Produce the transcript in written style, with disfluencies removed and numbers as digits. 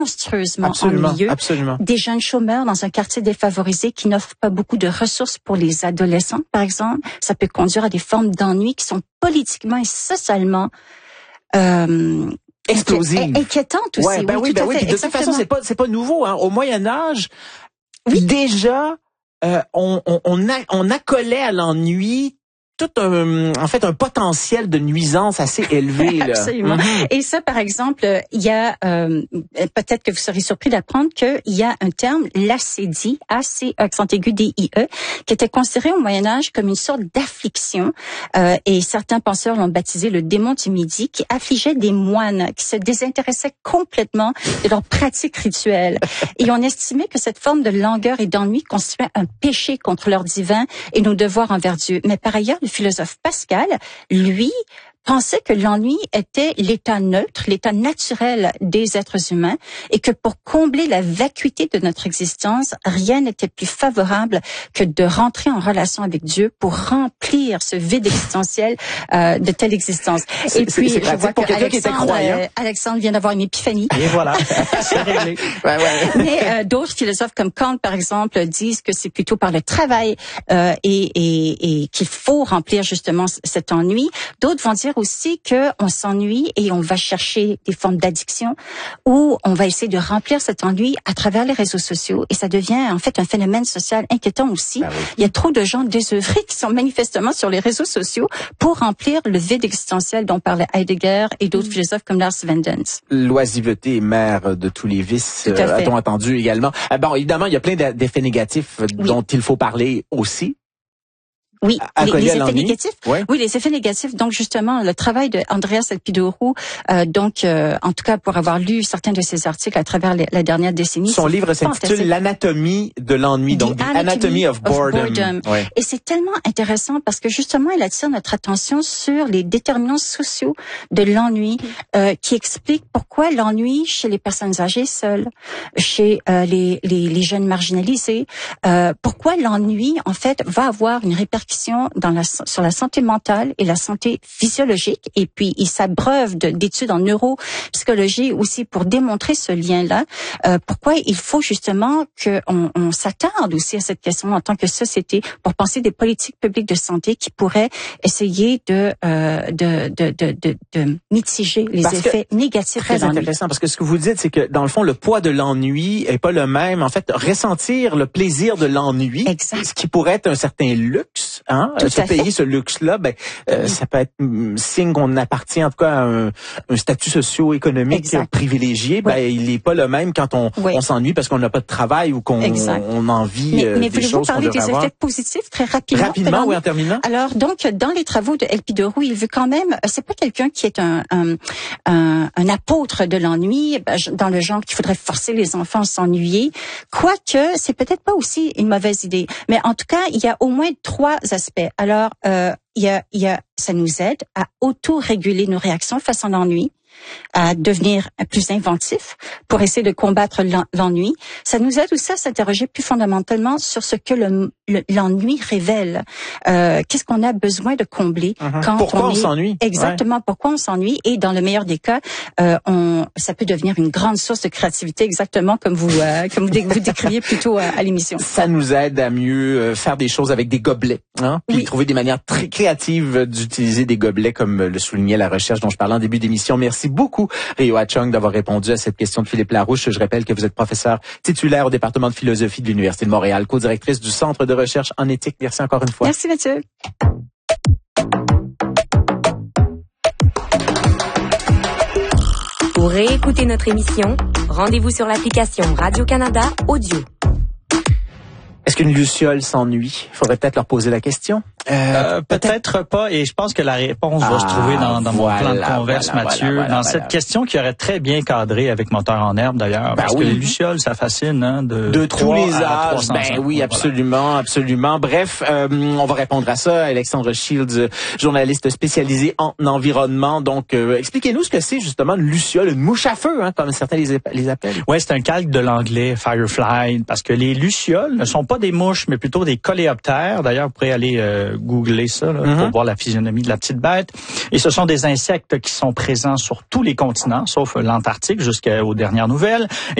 monstrueusement ennuyeux. Absolument. Des jeunes chômeurs dans un quartier défavorisé qui n'offre pas beaucoup de ressources pour les adolescents, par exemple. Ça peut conduire à des formes d'ennui qui sont politiquement et socialement explosives, inquiétantes aussi. Ouais, oui. Puis de toute façon, c'est pas nouveau. Hein. Au Moyen Âge, déjà, on accolait à l'ennui un potentiel de nuisance assez élevé. Là. Absolument. Et ça, par exemple, il y a, peut-être que vous serez surpris d'apprendre qu'il y a un terme, l'acédie, accent aigu D-I-E, qui était considéré au Moyen-Âge comme une sorte d'affliction, et certains penseurs l'ont baptisé le démon du midi, qui affligeait des moines, qui se désintéressaient complètement de leurs pratiques rituelles. Et on estimait que cette forme de langueur et d'ennui constituait un péché contre leur divin et nos devoirs envers Dieu. Mais par ailleurs, le philosophe Pascal, lui, pensait que l'ennui était l'état neutre, l'état naturel des êtres humains et que pour combler la vacuité de notre existence, rien n'était plus favorable que de rentrer en relation avec Dieu pour remplir ce vide existentiel de telle existence. Et puis, je vois que Alexandre vient d'avoir une épiphanie. Et voilà, c'est réglé. Mais d'autres philosophes comme Kant, par exemple, disent que c'est plutôt par le travail et qu'il faut remplir justement cet ennui. D'autres vont dire aussi qu'on s'ennuie et on va chercher des formes d'addiction ou on va essayer de remplir cet ennui à travers les réseaux sociaux et ça devient en fait un phénomène social inquiétant aussi. Il y a trop de gens désœuvrés qui sont manifestement sur les réseaux sociaux pour remplir le vide existentiel dont parlait Heidegger et d'autres philosophes comme Lars Wendens. L'oisiveté est mère de tous les vices, a-t-on entendu également. Bon, évidemment, il y a plein d'effets négatifs dont il faut parler aussi. Oui, les effets négatifs. Oui, les effets négatifs. Donc justement, le travail de Andreas Elpidourou, en tout cas pour avoir lu certains de ses articles à travers la dernière décennie. Son livre s'intitule L'anatomie de l'ennui, donc The Anatomy of Boredom. Ouais. Et c'est tellement intéressant parce que justement, il attire notre attention sur les déterminants sociaux de l'ennui, qui expliquent pourquoi l'ennui chez les personnes âgées seules, chez les jeunes marginalisés, pourquoi l'ennui en fait va avoir une répercussion sur la santé mentale et la santé physiologique. Et puis, il s'abreuve d'études en neuropsychologie aussi pour démontrer ce lien-là. Pourquoi il faut justement qu'on s'attarde aussi à cette question en tant que société pour penser des politiques publiques de santé qui pourraient essayer de mitiger les effets négatifs de l'ennui. Très intéressant, parce que ce que vous dites, c'est que dans le fond, le poids de l'ennui est pas le même. En fait, ressentir le plaisir de l'ennui, ce qui pourrait être un certain luxe, se payer ce luxe-là, ça peut être signe qu'on appartient en tout cas à un statut socio-économique privilégié. Il n'est pas le même quand on s'ennuie parce qu'on n'a pas de travail ou qu'on a envie mais des choses qu'on devrait avoir. Mais voulez-vous parler des effets positifs très rapidement? Rapidement, oui, en terminant. Alors, donc, dans les travaux de Elpidourou, il veut quand même, c'est pas quelqu'un qui est un apôtre de l'ennui, dans le genre qu'il faudrait forcer les enfants à s'ennuyer. Quoique, c'est peut-être pas aussi une mauvaise idée. Mais en tout cas, il y a au moins 3 aspects. Alors, ça nous aide à auto-réguler nos réactions face à l'ennui, à devenir plus inventif pour essayer de combattre l'ennui. Ça nous aide aussi à s'interroger plus fondamentalement sur ce que l'ennui révèle. Qu'est-ce qu'on a besoin de combler quand on s'ennuie. Exactement, pourquoi on s'ennuie. Et dans le meilleur des cas, ça peut devenir une grande source de créativité, exactement comme vous décriviez plutôt à l'émission. Ça nous aide à mieux faire des choses avec des gobelets, puis trouver des manières très créatives d'utiliser des gobelets, comme le soulignait la recherche dont je parlais en début d'émission. Merci beaucoup, Rio Achong, d'avoir répondu à cette question de Philippe Larouche. Je rappelle que vous êtes professeur titulaire au département de philosophie de l'Université de Montréal, co-directrice du Centre de recherche en éthique. Merci encore une fois. Merci, Mathieu. Pour réécouter notre émission, rendez-vous sur l'application Radio-Canada Audio. Est-ce qu'une luciole s'ennuie? Il faudrait peut-être leur poser la question. Peut-être pas, et je pense que la réponse va se trouver dans mon plan de converse, Mathieu, dans cette question qui aurait très bien cadré avec Moteur en herbe, d'ailleurs, parce que les lucioles, ça fascine, de tous les âges. Oui, absolument, absolument. Bref, on va répondre à ça. Alexandre Shields, journaliste spécialisé en environnement. Donc, expliquez-nous ce que c'est justement une luciole, une mouche à feu, comme certains les appellent. Ouais, c'est un calque de l'anglais firefly, parce que les lucioles ne sont pas des mouches, mais plutôt des coléoptères. D'ailleurs, vous pourrez aller googler ça pour voir la physionomie de la petite bête. Et ce sont des insectes qui sont présents sur tous les continents, sauf l'Antarctique jusqu'aux dernières nouvelles.